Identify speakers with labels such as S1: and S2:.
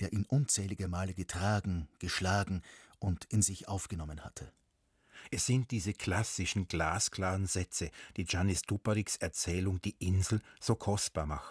S1: der ihn unzählige Male getragen, geschlagen und in sich aufgenommen hatte.
S2: Es sind diese klassischen, glasklaren Sätze, die Giannis Dupariks Erzählung Die Insel so kostbar machen.